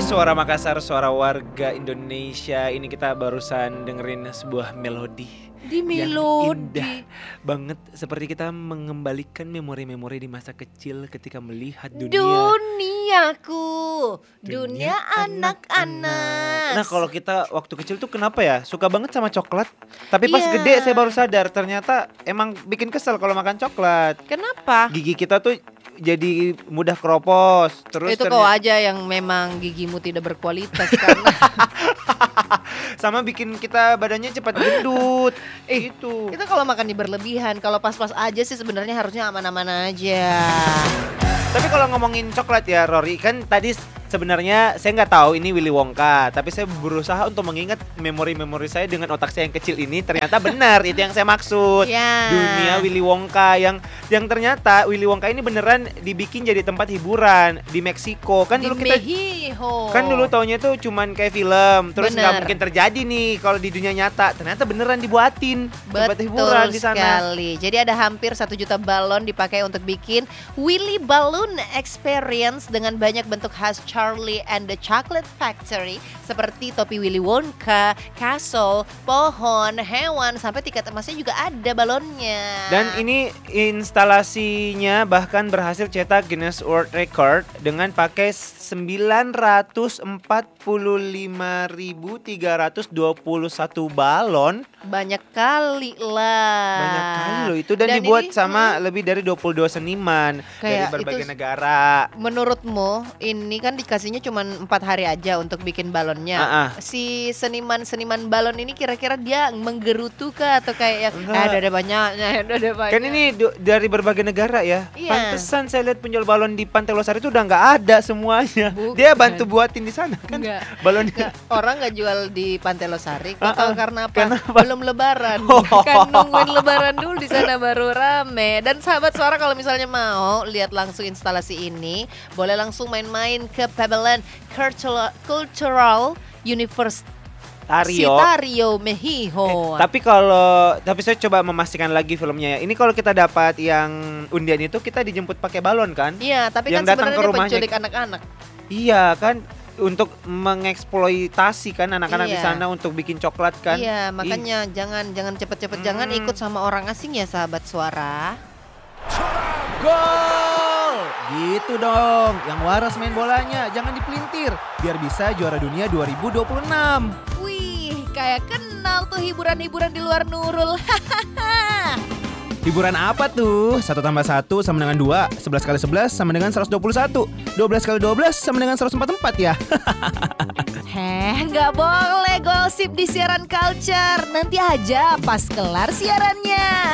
Suara Makassar, suara warga Indonesia. Ini kita barusan dengerin sebuah melodi Di yang melodi indah banget. Seperti kita mengembalikan memori-memori di masa kecil ketika melihat Duniaku, Dunia dunia anak-anak. Nah kalau kita waktu kecil tuh kenapa ya suka banget sama coklat. Tapi pas Iya. gede saya baru sadar ternyata emang bikin kesel kalau makan coklat. Kenapa? Gigi kita tuh jadi mudah keropos. Terus Itu kau aja yang memang gigimu tidak berkualitas karena sama bikin kita badannya cepat gendut. itu Gitu. kalau makan di berlebihan. Kalau pas-pas aja sih sebenarnya harusnya aman-aman aja. Tapi kalau ngomongin coklat ya Rory, kan tadi sebenarnya saya nggak tahu ini Willy Wonka, tapi saya berusaha untuk mengingat memori-memori saya dengan otak saya yang kecil ini. Ternyata benar itu yang saya maksud. Ya. Dunia Willy Wonka yang ternyata Willy Wonka ini beneran dibikin jadi tempat hiburan di Meksiko. Kan Di dulu kita Mexico. kan dulu taunya tuh cuman kayak film, terus nggak Bener. mungkin terjadi nih kalau di dunia nyata. Ternyata beneran dibuatin tempat Betul hiburan di sana. sekali. Jadi ada hampir 1 juta balon dipakai untuk bikin Willy Balloon Experience dengan banyak bentuk khas Charlie and the Chocolate Factory seperti topi Willy Wonka, castle, pohon, hewan, sampai tiket emasnya juga ada balonnya. Dan ini instalasinya bahkan berhasil cetak Guinness World Record dengan pakai 945.321 balon. banyak kali lah. Banyak kali loh itu dan dibuat ini, sama lebih dari 22 seniman dari Kayak berbagai itu- negara. Menurutmu ini kan dikasihnya cuma 4 hari aja untuk bikin balonnya. Si seniman balon ini kira-kira dia menggerutu kah atau kayak yang Enggak. ada banyaknya, ada banyak. Kan ini dari berbagai negara ya. Iya. Pantesan saya lihat penjual balon di Pantai Losari itu udah nggak ada semuanya. Bukan. Dia bantu buatin di sana kan. Enggak. Balonnya. Nggak, orang nggak jual di Pantai Losari. Kau Ah, tahu ah. karena apa? Kenapa? Belum lebaran. Oh. Kan nungguin lebaran dulu di sana baru rame. Dan sahabat suara kalau misalnya mau lihat langsung instalasi ini, boleh langsung main-main ke Pebble Cultural University Tario. Mexico. Tapi saya coba memastikan lagi filmnya ya. Ini kalau kita dapat yang undian itu kita dijemput pakai balon kan? Iya, tapi yang kan datang ke sebenarnya rumahnya. penculik anak-anak. Iya kan untuk mengeksploitasi kan anak-anak di Iya. sana untuk bikin coklat kan? Iya, makanya jangan cepet-cepet jangan ikut sama orang asing ya sahabat suara. Gol! Gitu dong, yang waras main bolanya, jangan dipelintir, biar bisa juara dunia 2026. Wih, kayak kenal tuh hiburan-hiburan di luar Nurul. Hiburan apa tuh? 1 tambah 1 sama dengan 2, 11 kali 11 sama dengan 121, 12 kali 12 sama dengan 144 ya. Nggak boleh gosip di siaran culture. Nanti aja pas kelar siarannya.